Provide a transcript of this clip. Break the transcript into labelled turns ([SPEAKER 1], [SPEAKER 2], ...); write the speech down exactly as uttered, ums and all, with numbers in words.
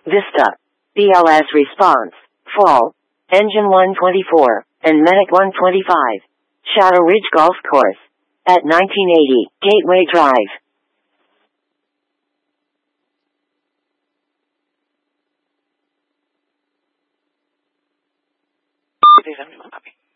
[SPEAKER 1] Vista, B L S Response, Fall, Engine one twenty-four, and Medic one twenty-five. Shadow Ridge Golf Course, at nineteen eighty Gateway Drive.
[SPEAKER 2] Please, I'm doing a copy.